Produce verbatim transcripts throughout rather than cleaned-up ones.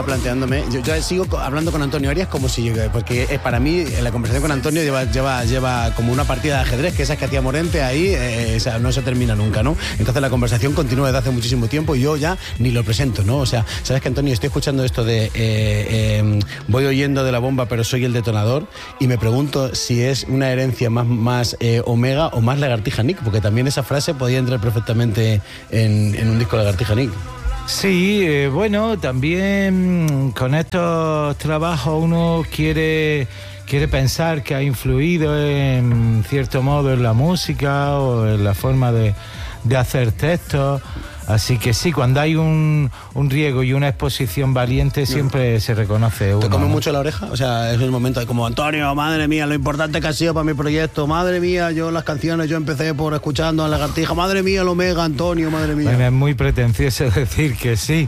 estaba planteándome, yo, yo sigo hablando con Antonio Arias como si yo, porque es para mí la conversación con Antonio lleva, lleva, lleva como una partida de ajedrez, que esas que hacía Morente ahí, eh, o sea, no se termina nunca, ¿no? Entonces la conversación continúa desde hace muchísimo tiempo y yo ya ni lo presento, ¿no? O sea, sabes que, Antonio, estoy escuchando esto de eh, eh, voy oyendo de la bomba pero soy el detonador, y me pregunto si es una herencia más, más eh, Omega o más Lagartija Nick, porque también esa frase podía entrar perfectamente en, en un disco Lagartija Nick. Sí, eh, bueno, también con estos trabajos uno quiere, quiere pensar que ha influido en cierto modo en la música o en la forma de, de hacer textos. Así que sí, cuando hay un, un riego y una exposición valiente siempre se reconoce uno. ¿Te come ¿no? mucho la oreja? O sea, es un momento de como, Antonio, madre mía, lo importante que ha sido para mi proyecto, madre mía, yo las canciones, yo empecé por escuchando a Lagartija, madre mía, el Omega, Antonio, madre mía. Bueno, es muy pretencioso decir que sí,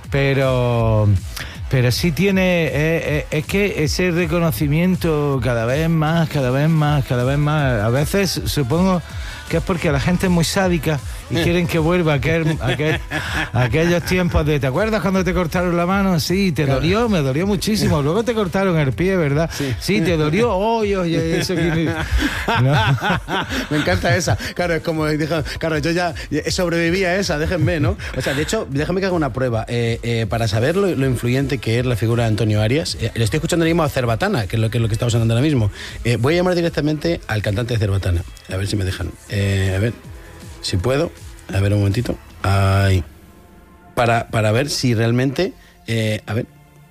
pero... Pero sí tiene, eh, eh, es que ese reconocimiento cada vez más, cada vez más, cada vez más, a veces supongo que es porque la gente es muy sádica y quieren que vuelva a, aquel, a, aquel, a aquellos tiempos de, ¿te acuerdas cuando te cortaron la mano? Sí, te claro. dolió, me dolió muchísimo. Luego te cortaron el pie, ¿verdad? Sí, sí te dolió. Oye, oye, eso que... ¿No? Me encanta esa. Claro, es como, claro, yo ya sobreviví a esa, déjenme, ¿no? O sea, de hecho, déjame que haga una prueba. Eh, eh, para saber lo, lo influyente que es la figura de Antonio Arias, eh, le estoy escuchando ahora mismo a Cerbatana, que es lo que, es lo que estamos hablando ahora mismo. Eh, voy a llamar directamente al cantante de Cerbatana, a ver si me dejan. Eh, a ver, si puedo. A ver, un momentito. Ay. Para, para ver si realmente... Eh, a ver.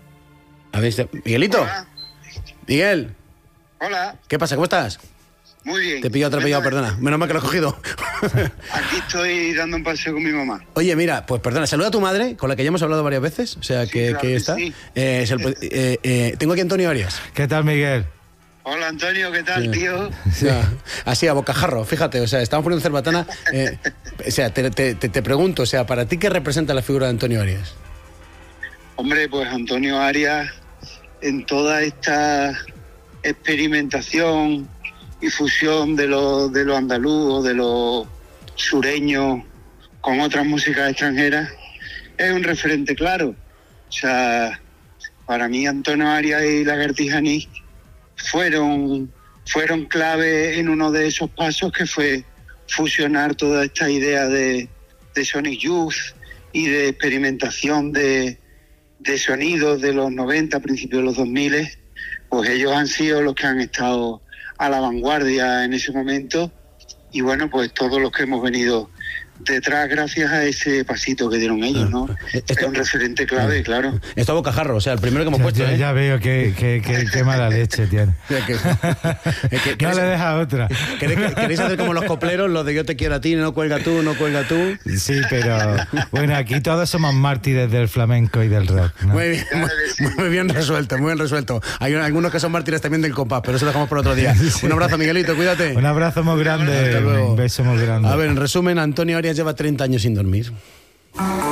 A ver, Miguelito. Hola. Miguel. Hola. ¿Qué pasa? ¿Cómo estás? Muy bien. Te pillo atropellado, perdona. Menos mal que lo he cogido. Aquí estoy dando un paseo con mi mamá. Oye, mira, pues perdona, saluda a tu madre, con la que ya hemos hablado varias veces, o sea, Sí, que, claro que que está. sí. Eh, es el, eh, eh, tengo aquí a Antonio Arias. ¿Qué tal, Miguel? Hola, Antonio, ¿qué tal, Sí. tío? Sí. Ya, así, a bocajarro, fíjate, o sea, estamos poniendo Cerbatana. Eh, o sea, te, te, te, te pregunto, o sea, ¿para ti qué representa la figura de Antonio Arias? Hombre, pues Antonio Arias, en toda esta experimentación y fusión de lo, de lo andaluz, de lo sureño con otras músicas extranjeras, es un referente claro. O sea, para mí Antonio Arias y Lagartija Nick fueron, fueron clave en uno de esos pasos, que fue fusionar toda esta idea de, de Sonic Youth y de experimentación de, de sonidos de los noventa, principios de los dos mil. Pues ellos han sido los que han estado a la vanguardia en ese momento, y bueno, pues todos los que hemos venido detrás gracias a ese pasito que dieron ellos, ¿no? Esto, es un referente clave, claro. Esto a bocajarro, o sea, el primero que hemos ya, puesto, ya, ¿eh? Ya veo que, que, que, que mala leche tiene. que, que, no le deja otra. ¿Queréis, ¿Queréis hacer como los copleros, los de yo te quiero a ti, no cuelga tú, no cuelga tú? Sí, pero bueno, aquí todos somos mártires del flamenco y del rock, ¿no? Muy bien, muy, muy bien resuelto, muy bien resuelto. Hay algunos que son mártires también del compás, pero eso lo dejamos por otro día. Sí. Un abrazo, Miguelito, cuídate. Un abrazo muy grande, Hasta luego. Un beso muy grande. A ver, en resumen, Antonio Arias lleva treinta años sin dormir.